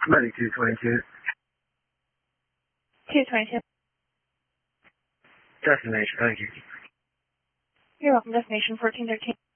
Medic 222. 222. Destination, thank you. You're welcome. Destination 1413.